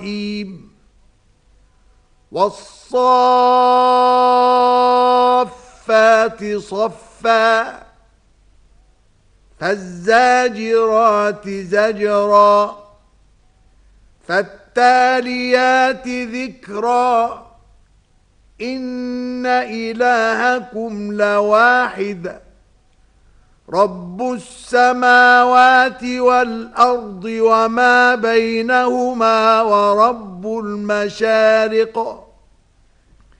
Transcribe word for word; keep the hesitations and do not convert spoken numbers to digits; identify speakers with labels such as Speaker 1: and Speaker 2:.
Speaker 1: الرحيم والصافات صفا فالزاجرات زجرا فالتاليات ذكرا إن إلهكم لواحد رب السماوات والأرض وما بينهما ورب المشارق